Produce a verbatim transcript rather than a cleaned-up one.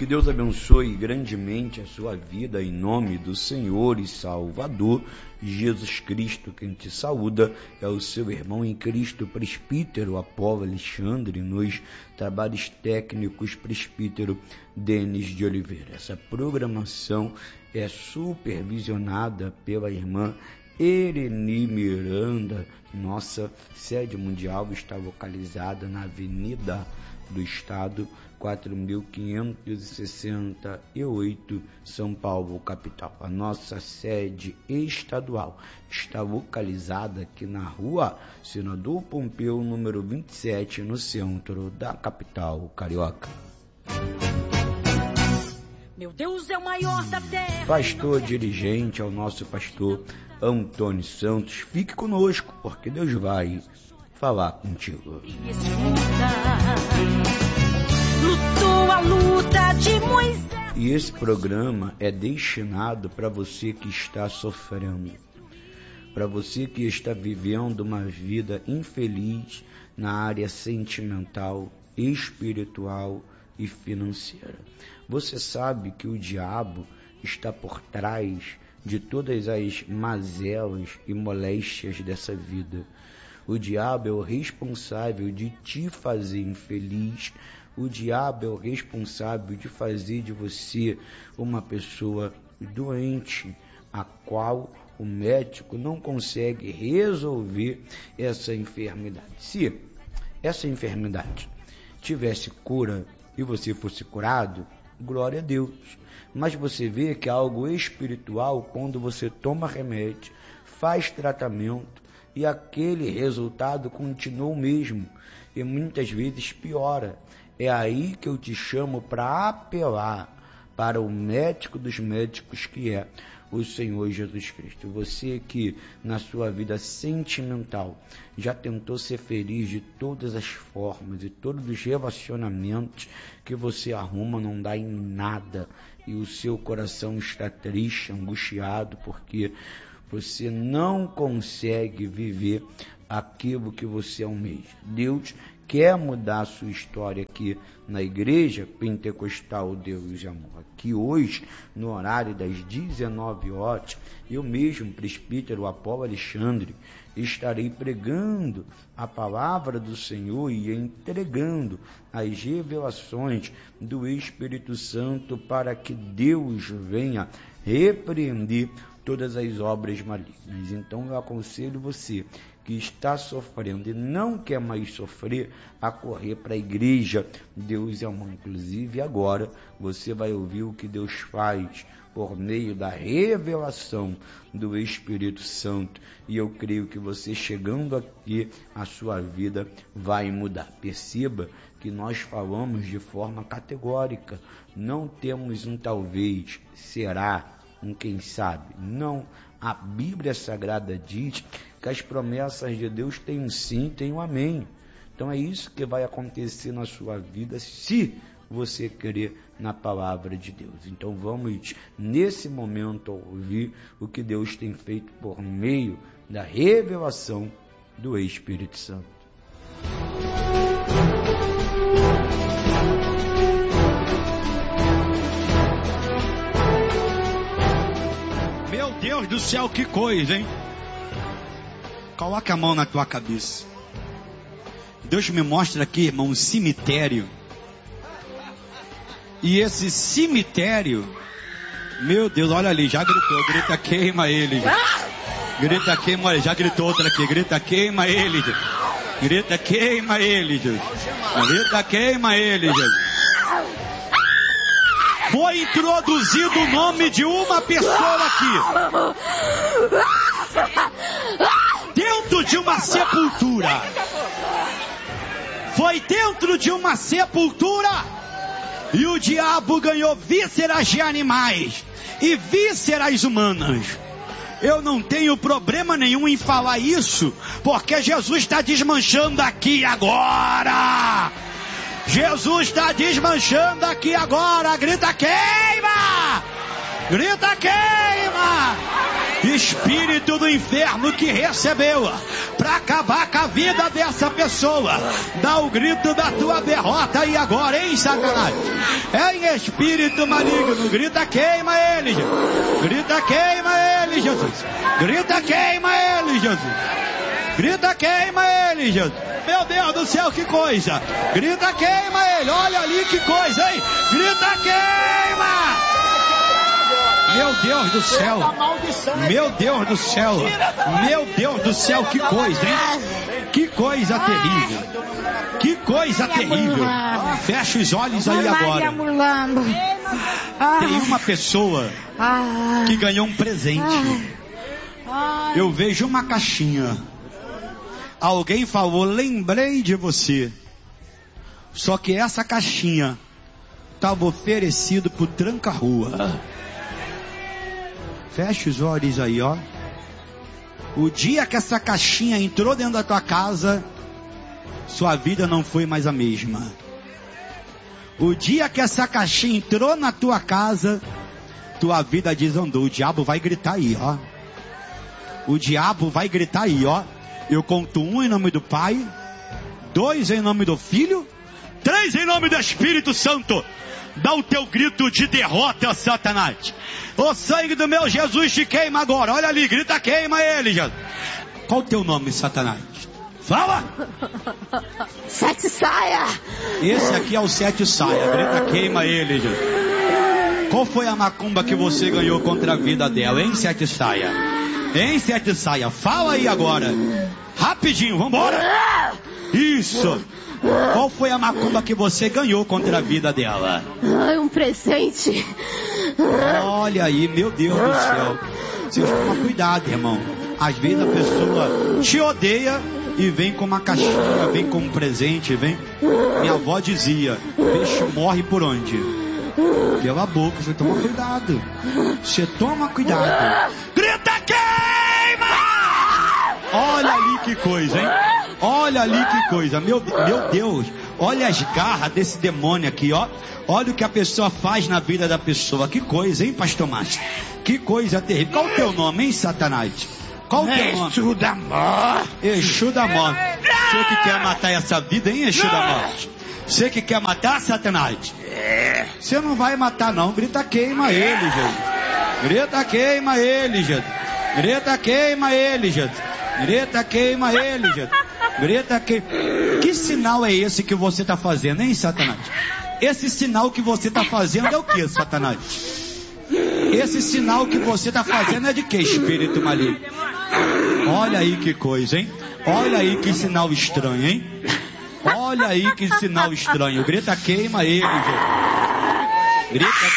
Que Deus abençoe grandemente a sua vida em nome do Senhor e Salvador Jesus Cristo. Quem te saúda é o seu irmão em Cristo, presbítero Apolo Alexandre, nos trabalhos técnicos, presbítero Denis de Oliveira. Essa programação é supervisionada pela irmã Ereni Miranda. Nossa sede mundial está localizada na Avenida do Estado, quatro mil quinhentos e sessenta e oito, São Paulo, capital. A nossa sede estadual está localizada aqui na rua Senador Pompeu, número vinte e sete, no centro da capital carioca. Meu Deus é o maior da terra. Pastor dirigente ao nosso pastor Antônio Santos, fique conosco, porque Deus vai falar contigo. Lutou a luta de Moisés. E esse programa é destinado para você que está sofrendo, para você que está vivendo uma vida infeliz na área sentimental, espiritual e financeira. Você sabe que o diabo está por trás de todas as mazelas e moléstias dessa vida. O diabo é o responsável de te fazer infeliz. O diabo é o responsável de fazer de você uma pessoa doente, a qual o médico não consegue resolver essa enfermidade. Se essa enfermidade tivesse cura e você fosse curado, glória a Deus. Mas você vê que é algo espiritual quando você toma remédio, faz tratamento, e aquele resultado continua o mesmo, e muitas vezes piora. É aí que eu te chamo para apelar para o médico dos médicos, que é o Senhor Jesus Cristo. Você que na sua vida sentimental já tentou ser feliz de todas as formas, e todos os relacionamentos que você arruma não dá em nada, e o seu coração está triste, angustiado, porque você não consegue viver aquilo que você almeja. Deus quer mudar a sua história aqui na Igreja Pentecostal Deus e Amor. Aqui hoje, no horário das dezenove horas, eu mesmo, presbítero Apolo Alexandre, estarei pregando a palavra do Senhor e entregando as revelações do Espírito Santo para que Deus venha repreender todas as obras malignas. Então eu aconselho você que está sofrendo e não quer mais sofrer, a correr para a Igreja Deus e Amor. Inclusive agora você vai ouvir o que Deus faz por meio da revelação do Espírito Santo, e eu creio que você chegando aqui, a sua vida vai mudar. Perceba que nós falamos de forma categórica, não temos um talvez, será, um quem sabe. Não, a Bíblia Sagrada diz que as promessas de Deus têm um sim, têm um amém. Então é isso que vai acontecer na sua vida se você crer na palavra de Deus. Então vamos nesse momento ouvir o que Deus tem feito por meio da revelação do Espírito Santo. Deus do céu, que coisa, hein? Coloca a mão na tua cabeça. Deus me mostra aqui, irmão, um cemitério. E esse cemitério, meu Deus, olha ali, já gritou, grita queima ele. Já. Grita queima, olha, já gritou outra aqui, grita queima ele. Já. Grita queima ele. Já. Grita queima ele. Já. Foi introduzido o nome de uma pessoa aqui, dentro de uma sepultura. Foi dentro de uma sepultura, e o diabo ganhou vísceras de animais e vísceras humanas. Eu não tenho problema nenhum em falar isso, porque Jesus está desmanchando aqui agora. Jesus está desmanchando aqui agora. Grita queima! Grita queima! espírito do inferno que recebeu para acabar com a vida dessa pessoa, dá o grito da tua derrota aí agora, hein, Satanás? Em espírito maligno, grita, queima ele, Jesus. Grita, queima ele, Jesus. Grita, queima ele, Jesus. Grita, queima ele, Jesus. Meu Deus do céu, que coisa. Grita, queima ele. Olha ali que coisa, hein? Grita, queima. Meu Deus do céu. Meu Deus do céu. Meu Deus do céu, que coisa, hein? Que coisa terrível. Que coisa terrível. Fecha os olhos aí agora. Tem uma pessoa que ganhou um presente. Eu vejo uma caixinha. Alguém falou, lembrei de você. Só que essa caixinha estava oferecido por tranca-rua. Fecha os olhos aí, ó. O dia que essa caixinha entrou dentro da tua casa, sua vida não foi mais a mesma. O dia que essa caixinha entrou na tua casa, tua vida desandou. O diabo vai gritar aí, ó. O diabo vai gritar aí, ó. Eu conto um em nome do Pai, dois em nome do Filho, três em nome do Espírito Santo. Dá o teu grito de derrota, Satanás. O sangue do meu Jesus te queima agora. Olha ali, grita, queima ele, Jesus. Qual o teu nome, Satanás? Fala! Sete saia. Esse aqui é o sete saia. Grita, queima ele, Jesus. Qual foi a macumba que você ganhou contra a vida dela, hein, sete saia? Hein, sete saia? Fala aí agora. Rapidinho, vambora. Isso. Qual foi a macumba que você ganhou contra a vida dela? Ai, um presente. Olha aí, meu Deus do céu. Vocês tomam cuidado, irmão. Às vezes a pessoa te odeia e vem com uma caixinha, vem com um presente, vem. Minha avó dizia, peixe morre por onde? Pela boca. Você toma cuidado. Você toma cuidado. Grita, queima! Olha ali que coisa, hein? Olha ali que coisa. Meu, meu Deus. Olha as garras desse demônio aqui, ó. Olha o que a pessoa faz na vida da pessoa. Que coisa, hein, pastor Márcio? Que coisa terrível. Qual o teu nome, hein, Satanás? Qual o teu nome? Exu da morte. Exu da morte. Você que quer matar essa vida, hein, Exu da morte? Você que quer matar, Satanás? É. Você não vai matar não. Grita, queima ele, Jesus. Grita, queima ele, Jesus. Grita, queima ele, Jesus. Grita, queima ele, Jesus. Grita, queima. Que sinal é esse que você está fazendo, hein, Satanás? Esse sinal que você está fazendo é o que, Satanás? Esse sinal que você está fazendo é de que, espírito maligno? Olha aí que coisa, hein? Olha aí que sinal estranho, hein? Olha aí que sinal estranho. Grita, queima ele, gente. Grita.